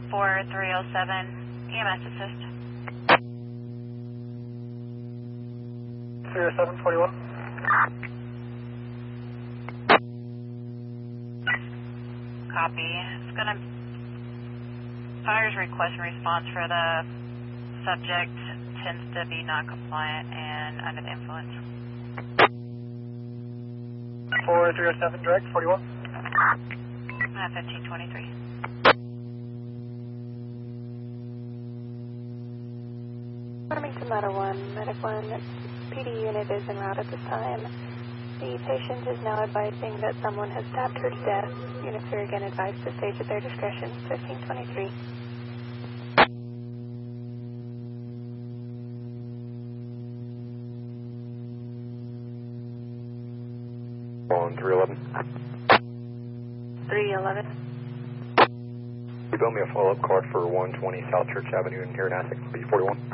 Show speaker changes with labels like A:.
A: 4307, EMS assist.
B: 30741.
A: Copy. It's going to fire's request and response for the subject tends to be non-compliant and under the influence.
B: 4307 direct 41.
A: 1523.
C: Farmington Ladder 1, Medic 1, PD unit is en route at this time. The patient is now advising that someone has stabbed her to death. Units are again advised to stage at their discretion. 1523.
D: On 311.
C: 311.
D: You built me a follow-up card for 120 South Church Avenue in Hernasek, B41.